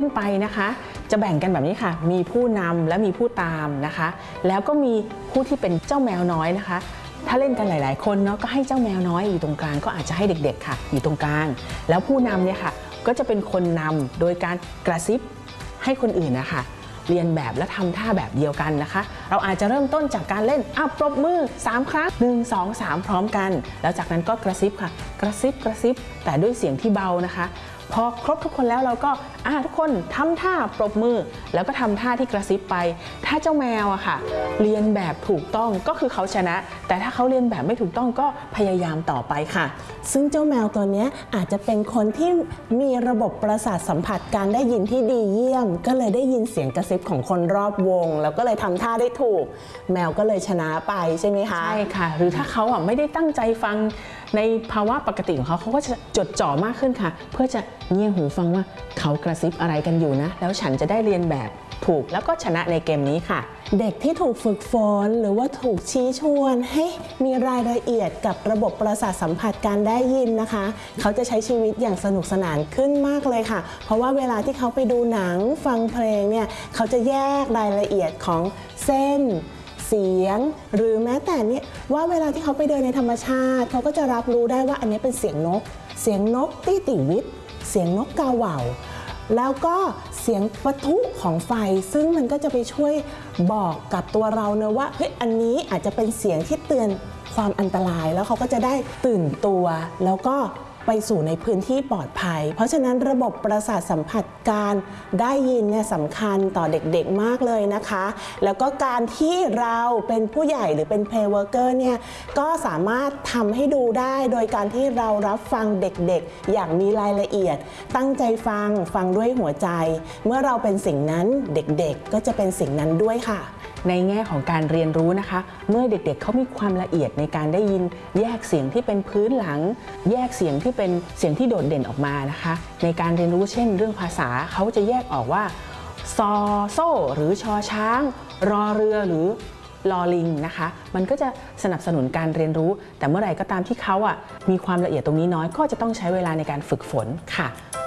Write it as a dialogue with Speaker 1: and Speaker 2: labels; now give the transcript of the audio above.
Speaker 1: ไปนะคะจะแบ่งกันแบบนี้ค่ะมีผู้นำและมีผู้ตามนะคะแล้วก็มีผู้ที่เป็นเจ้าแมวน้อยนะคะถ้าเล่นกันหลายๆคนเนาะก็ให้เจ้าแมวน้อยอยู่ตรงกลางก็อาจจะให้เด็กๆค่ะอยู่ตรงกลางแล้วผู้นำเนี่ยค่ะก็จะเป็นคนนำโดยการกระซิบให้คนอื่นนะคะเรียนแบบและทำท่าแบบเดียวกันนะคะเราอาจจะเริ่มต้นจากการเล่นปรบมือ3 ครั้ง1 2 3พร้อมกันแล้วจากนั้นก็กระซิบค่ะกระซิบแต่ด้วยเสียงที่เบานะคะพอครบทุกคนแล้วเราก็ทุกคนทำท่าปรบมือแล้วก็ทำท่าที่กระซิบไปถ้าเจ้าแมวอะค่ะเรียนแบบถูกต้องก็คือเขาชนะแต่ถ้าเขาเรียนแบบไม่ถูกต้องก็พยายามต่อไปค่ะ
Speaker 2: ซึ่งเจ้าแมวตัวนี้อาจจะเป็นคนที่มีระบบประสาทสัมผัสการได้ยินที่ดีเยี่ยมก็เลยได้ยินเสียงกระซิบของคนรอบวงแล้วก็เลยทำท่าได้ถูกแมวก็เลยชนะไปใช่ไหมคะ
Speaker 1: ใช่ค่ะหรือถ้าเขาไม่ได้ตั้งใจฟังในภาวะปกติของเขาก็จะจดจ่อมากขึ้นค่ะเพื่อจะเงี่ยหูฟังว่าเขากระซิบอะไรกันอยู่นะแล้วฉันจะได้เรียนแบบถูกแล้วก็ชนะในเกมนี้ค่ะ
Speaker 2: เด็กที่ถูกฝึกฝนหรือว่าถูกชี้ชวนให้มีรายละเอียดกับระบบประสาทสัมผัสการได้ยินนะคะเขาจะใช้ชีวิตอย่างสนุกสนานขึ้นมากเลยค่ะเพราะว่าเวลาที่เขาไปดูหนังฟังเพลงเนี่ยเขาจะแยกรายละเอียดของเส้นเสียงหรือแม้แต่เนี่ยว่าเวลาที่เขาไปเดินในธรรมชาติเขาก็จะรับรู้ได้ว่าอันนี้เป็นเสียงนกตี้ติวิตเสียงนกกาเหว่าแล้วก็เสียงปะทุของไฟซึ่งมันก็จะไปช่วยบอกกับตัวเราเนอะว่าเฮ้ยอันนี้อาจจะเป็นเสียงที่เตือนความอันตรายแล้วเขาก็จะได้ตื่นตัวแล้วก็ไปสู่ในพื้นที่ปลอดภัยเพราะฉะนั้นระบบประสาทสัมผัสการได้ยินเนี่ยสำคัญต่อเด็กๆมากเลยนะคะแล้วก็การที่เราเป็นผู้ใหญ่หรือเป็น play worker เนี่ยก็สามารถทำให้ดูได้โดยการที่เรารับฟังเด็กๆอย่างมีรายละเอียดตั้งใจฟังด้วยหัวใจเมื่อเราเป็นสิ่งนั้นเด็กๆก็จะเป็นสิ่งนั้นด้วยค่ะ
Speaker 1: ในแง่ของการเรียนรู้นะคะเมื่อเด็กๆเขามีความละเอียดในการได้ยินแยกเสียงที่เป็นพื้นหลังแยกเสียงที่เป็นเสียงที่โดดเด่นออกมานะคะในการเรียนรู้เช่นเรื่องภาษาเขาจะแยกออกว่าซอโซ่หรือชอช้างรอเรือหรือลอลิงนะคะมันก็จะสนับสนุนการเรียนรู้แต่เมื่อไหร่ก็ตามที่เขามีความละเอียดตรงนี้น้อยก็จะต้องใช้เวลาในการฝึกฝนค่ะ